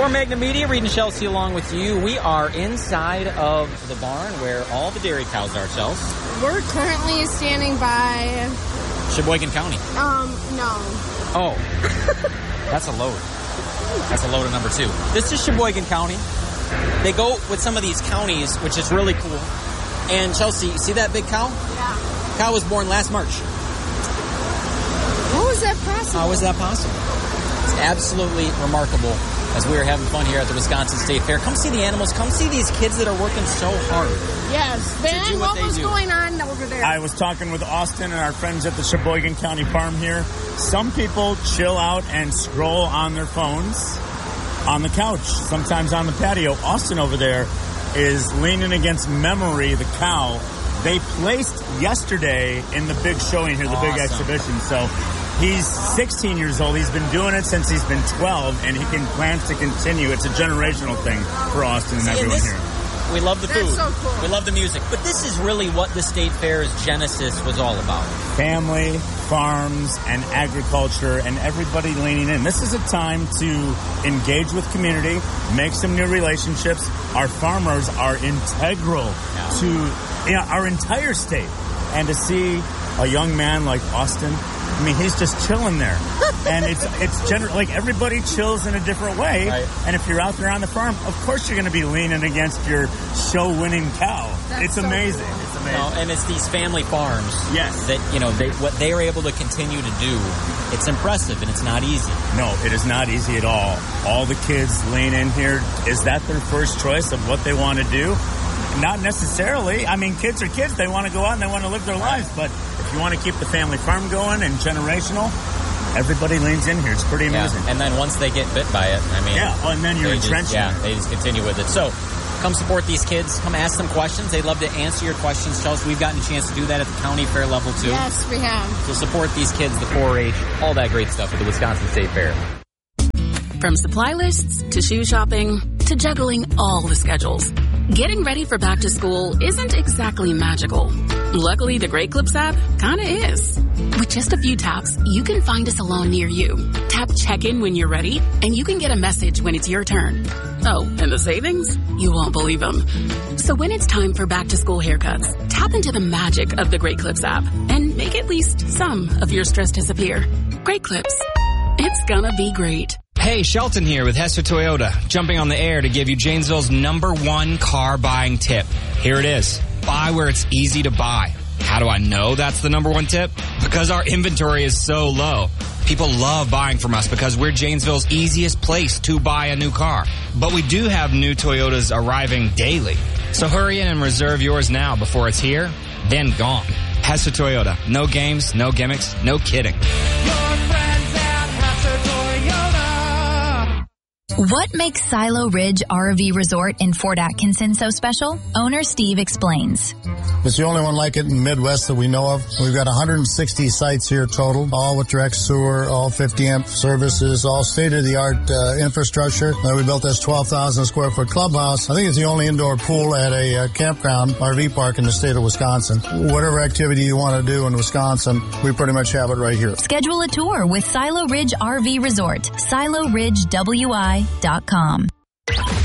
For Magna Media, Reed and Chelsea along with you. We are inside of the barn where all the dairy cows are, Chelsea. We're currently standing by... Sheboygan County. No. Oh. That's a load. That's a load of number 2. This is Sheboygan County. They go with some of these counties, which is really cool. And Chelsea, you see that big cow? Yeah. Cow was born last March. How was that possible? How was that possible? It's absolutely remarkable as we are having fun here at the Wisconsin State Fair. Come see the animals. Come see these kids that are working so hard. Yes. Ben, what was going on over there? I was talking with Austin and our friends at the Sheboygan County Farm here. Some people chill out and scroll on their phones on the couch, sometimes on the patio. Austin over there is leaning against Memory, the cow. They placed yesterday in the big showing here, the big exhibition. So he's 16 years old. He's been doing it since he's been 12, and he plans to continue. It's a generational thing for Austin and everyone here. We love the food. That's so cool. We love the music. But this is really what the State Fair's genesis was all about. Family, farms, and agriculture, and everybody leaning in. This is a time to engage with community, make some new relationships. Our farmers are integral to our entire state. And to see a young man like Austin, I mean, he's just chilling there. And it's general, like everybody chills in a different way. Right. And if you're out there on the farm, of course you're going to be leaning against your show-winning cow. It's amazing. Cool. It's amazing. No, and it's these family farms. Yes. That, what they are able to continue to do, it's impressive and it's not easy. No, it is not easy at all. All the kids lean in here. Is that their first choice of what they want to do? Not necessarily. I mean, kids are kids. They want to go out and they want to live their lives. But if you want to keep the family farm going and generational, everybody leans in here. It's pretty amazing. And then once they get bit by it, I mean... and then you're entrenched. They just continue with it. So, come support these kids. Come ask them questions. They'd love to answer your questions, Chelsea. We've gotten a chance to do that at the county fair level, too. Yes, we have. So support these kids, the 4-H, all that great stuff at the Wisconsin State Fair. From supply lists to shoe shopping to juggling all the schedules, getting ready for back to school isn't exactly magical. Luckily, the Great Clips app kinda is. With just a few taps, you can find a salon near you. Tap check-in when you're ready, and you can get a message when it's your turn. Oh, and the savings? You won't believe them. So when it's time for back to school haircuts, tap into the magic of the Great Clips app and make at least some of your stress disappear. Great Clips. It's gonna be great. Hey, Shelton here with Hester Toyota, jumping on the air to give you Janesville's #1 car buying tip. Here it is. Buy where it's easy to buy. How do I know that's the #1 tip? Because our inventory is so low. People love buying from us because we're Janesville's easiest place to buy a new car. But we do have new Toyotas arriving daily. So hurry in and reserve yours now before it's here, then gone. Hester Toyota. No games, no gimmicks, no kidding. What makes Silo Ridge RV Resort in Fort Atkinson so special? Owner Steve explains. It's the only one like it in the Midwest that we know of. We've got 160 sites here total, all with direct sewer, all 50 amp services, all state-of-the-art infrastructure. We built this 12,000 square foot clubhouse. I think it's the only indoor pool at a campground RV park in the state of Wisconsin. Whatever activity you want to do in Wisconsin, we pretty much have it right here. Schedule a tour with Silo Ridge RV Resort. SiloRidgeWI.com.